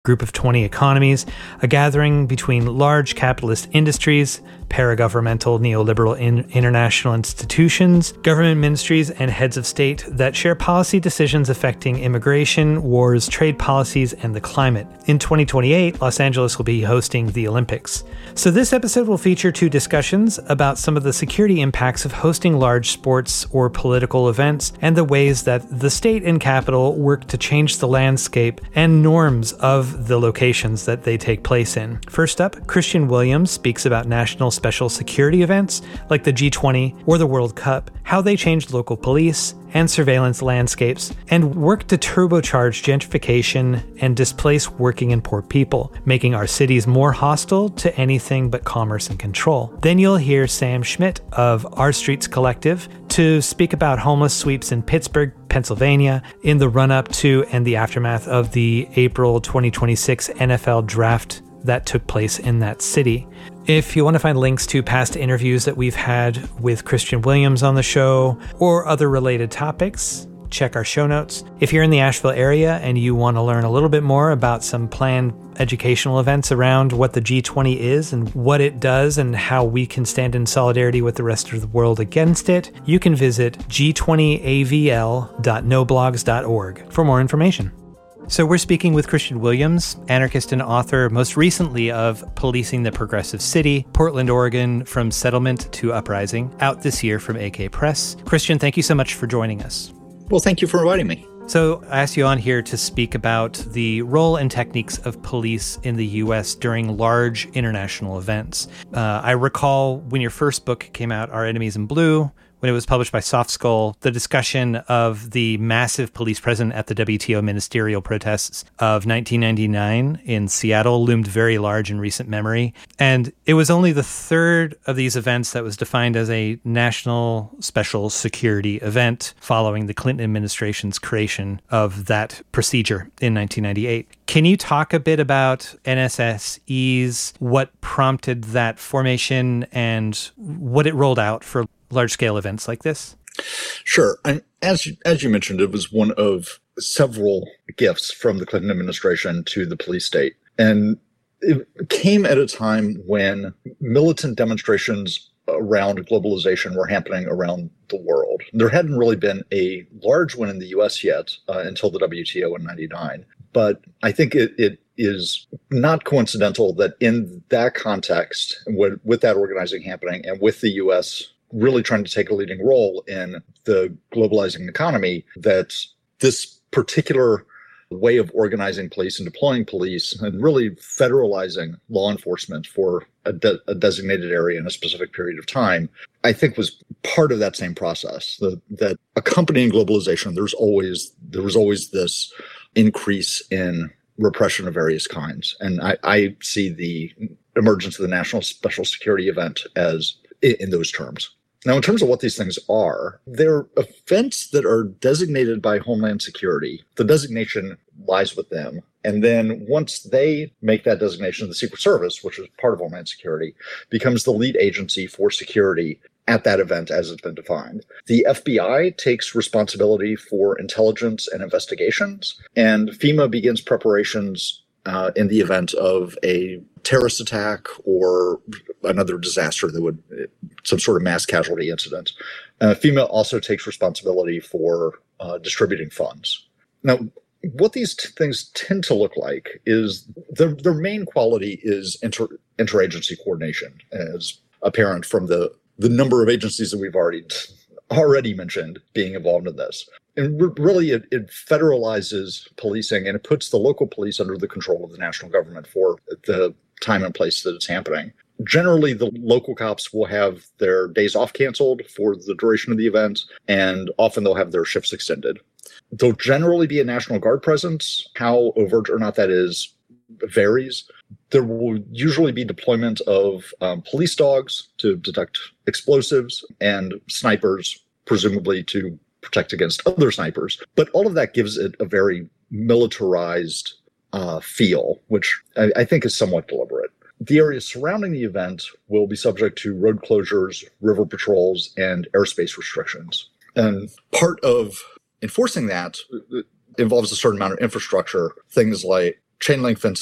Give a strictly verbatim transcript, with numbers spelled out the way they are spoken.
Group of twenty economies, a gathering between large capitalist industries, paragovernmental neoliberal in international institutions, government ministries, and heads of state that share policy decisions affecting immigration, wars, trade policies, and the climate. In twenty twenty-eight, Los Angeles will be hosting the Olympics. So this episode will feature two discussions about some of the security impacts of hosting large sports or political events and the ways that the state and capital work to change the landscape and norms of the locations that they take place in. First up, Christian Williams speaks about national special security events like the G twenty or the World Cup, how they changed local police and surveillance landscapes, and work to turbocharge gentrification and displace working and poor people, making our cities more hostile to anything but commerce and control. Then you'll hear Sam Schmidt of Our Streets Collective to speak about homeless sweeps in Pittsburgh, Pennsylvania, in the run-up to and the aftermath of the April twenty twenty-six N F L draft that took place in that city. If you want to find links to past interviews that we've had with Christian Williams on the show or other related topics, check our show notes. If you're in the Asheville area and you want to learn a little bit more about some planned educational events around what the G twenty is and what it does and how we can stand in solidarity with the rest of the world against it, you can visit g twenty a v l dot no blogs dot org for more information. So we're speaking with Christian Williams, anarchist and author most recently of Policing the Progressive City, Portland, Oregon, From Settlement to Uprising, out this year from A K Press. Christian, thank you so much for joining us. Well, thank you for inviting me. So I asked you on here to speak about the role and techniques of police in the U S during large international events. Uh, I recall when your first book came out, Our Enemies in Blue, when it was published by Soft Skull, the discussion of the massive police presence at the W T O ministerial protests of nineteen ninety-nine in Seattle loomed very large in recent memory. And it was only the third of these events that was defined as a national special security event following the Clinton administration's creation of that procedure in nineteen ninety-eight. Can you talk a bit about N S S Es, what prompted that formation, and what it rolled out for large-scale events like this? Sure. And as you, as you mentioned, it was one of several gifts from the Clinton administration to the police state. And it came at a time when militant demonstrations around globalization were happening around the world. There hadn't really been a large one in the U S yet uh, until the W T O in ninety-nine. But I think it, it is not coincidental that in that context, with, with that organizing happening and with the U S really trying to take a leading role in the globalizing economy, that this particular way of organizing police and deploying police and really federalizing law enforcement for a, de- a designated area in a specific period of time, I think was part of that same process. The, that accompanying globalization, there's always there was always this increase in repression of various kinds. And I, I see the emergence of the National Special Security Event as in, in those terms. Now, in terms of what these things are, they're events that are designated by Homeland Security. The designation lies with them. And then once they make that designation, the Secret Service, which is part of Homeland Security, becomes the lead agency for security at that event as it's been defined. The F B I takes responsibility for intelligence and investigations, and FEMA begins preparations uh, in the event of a terrorist attack or another disaster that would, some sort of mass casualty incident. Uh, FEMA also takes responsibility for uh, distributing funds. Now, what these t- things tend to look like is their, their main quality is inter, interagency coordination, as apparent from the, the number of agencies that we've already already mentioned being involved in this. And re- really, it, it federalizes policing and it puts the local police under the control of the national government for the time and place that it's happening. Generally, the local cops will have their days off canceled for the duration of the event, and often they'll have their shifts extended. There'll generally be a National Guard presence. How overt or not that is varies. There will usually be deployment of um, police dogs to detect explosives and snipers, presumably to protect against other snipers. But all of that gives it a very militarized uh, feel, which I, I think is somewhat deliberate. The areas surrounding the event will be subject to road closures, river patrols, and airspace restrictions. And part of enforcing that involves a certain amount of infrastructure, things like chain link fence